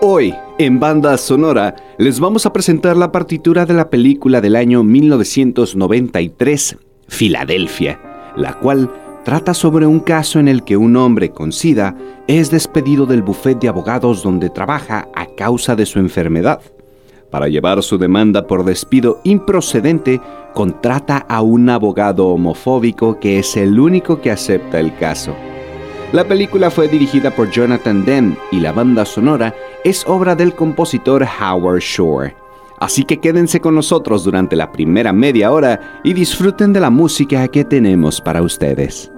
Hoy, en Banda Sonora, les vamos a presentar la partitura de la película del año 1993, Filadelfia, la cual trata sobre un caso en el que un hombre con SIDA es despedido del bufete de abogados donde trabaja a causa de su enfermedad. Para llevar su demanda por despido improcedente, contrata a un abogado homofóbico que es el único que acepta el caso. La película fue dirigida por Jonathan Demme y la banda sonora es obra del compositor Howard Shore. Así que quédense con nosotros durante la primera media hora y disfruten de la música que tenemos para ustedes.